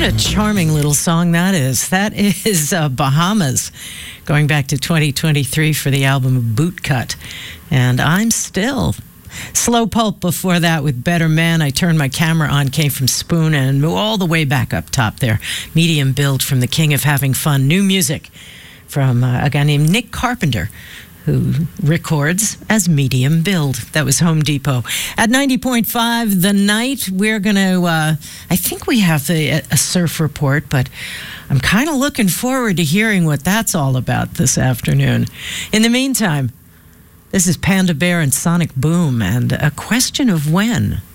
What a charming little song that is. That is Bahamas, going back to 2023 for the album Bootcut. And I'm Still. Slow Pulp before that with Better Man. I Turned My Camera On came from Spoon, and all the way back up top there, Medium Build from the King of Having Fun. New music from a guy named Nick Carpenter, who records as Medium Build. That was Home Depot. At 90.5 The Night, we're going to, I think we have a surf report, but I'm kind of looking forward to hearing what that's all about this afternoon. In the meantime, this is Panda Bear and Sonic Boom, and A Question of When.